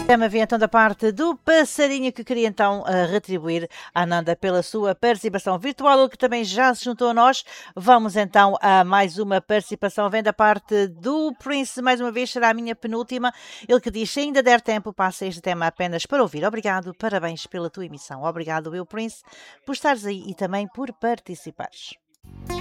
Tema vem então da parte do passarinho que queria então retribuir a Ananda pela sua participação virtual, que também já se juntou a nós. Vamos então a mais uma participação, vem da parte do Prince, mais uma vez será a minha penúltima. Ele que diz: se ainda der tempo, passa este tema apenas para ouvir. Obrigado, parabéns pela tua emissão. Obrigado, eu Prince, por estares aí e também por participares.